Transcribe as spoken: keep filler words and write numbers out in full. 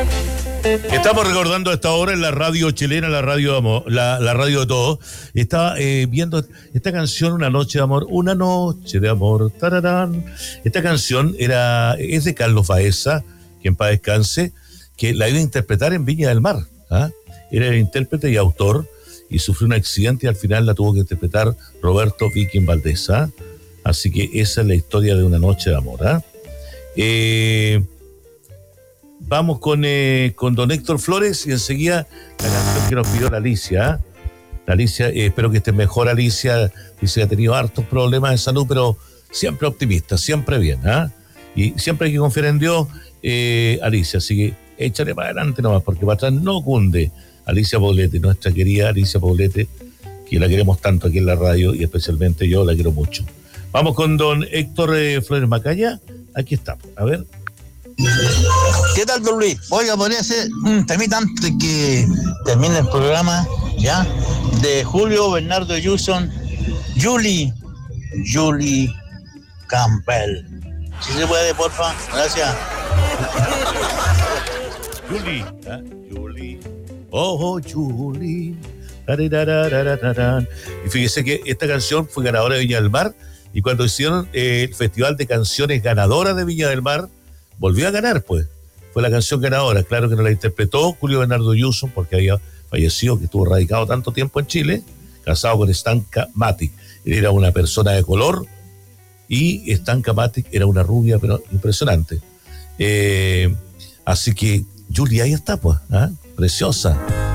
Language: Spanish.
Estamos recordando a esta hora en la radio chilena, la radio de amor, la, la radio de todos. Estaba eh, viendo esta canción, Una noche de amor, una noche de amor, tararán. Esta canción era, es de Carlos Baeza, que en paz descanse, que la iba a interpretar en Viña del Mar. ¿Ah? Era el intérprete y autor, y sufrió un accidente y al final la tuvo que interpretar Roberto Viking Valdés. ¿Ah? Así que esa es la historia de Una noche de amor. ¿Ah? Eh... Vamos con, eh, con don Héctor Flores y enseguida la canción que nos pidió la Alicia. ¿eh? La Alicia, eh, espero que esté mejor, Alicia. Dice que ha tenido hartos problemas de salud, pero siempre optimista, siempre bien. ¿eh? Y siempre hay que confiar en Dios, eh, Alicia. Así que échale para adelante nomás, porque para atrás no cunde. Alicia Poblete, nuestra querida Alicia Poblete, que la queremos tanto aquí en la radio y especialmente yo la quiero mucho. Vamos con don Héctor eh, Flores Macaya. Aquí estamos. A ver. ¿Qué tal, don Luis? Oiga, podría ser un temita antes que termine el programa, ¿ya? De Julio Bernardo Yuson, Julie, Julie Campbell. Si se puede, porfa, gracias. Julie, ¿eh? Julie, oh, Julie. Y fíjese que esta canción fue ganadora de Viña del Mar, y cuando hicieron eh, el Festival de Canciones Ganadoras de Viña del Mar, volvió a ganar, pues. Fue la canción ganadora. Claro que no la interpretó Julio Bernardo Yuson, porque había fallecido, que estuvo radicado tanto tiempo en Chile, casado con Stanka Matic. Él era una persona de color y Stanka Matic era una rubia, pero impresionante. Eh, así que, Julia, ahí está, pues. ¿eh? Preciosa.